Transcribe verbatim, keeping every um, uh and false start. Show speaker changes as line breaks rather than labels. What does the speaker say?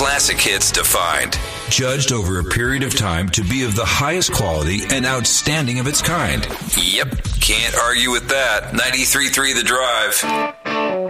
classic hits defined. Judged over a period of time to be of the highest quality and outstanding of its kind. Yep, can't argue with that. ninety-three point three The Drive.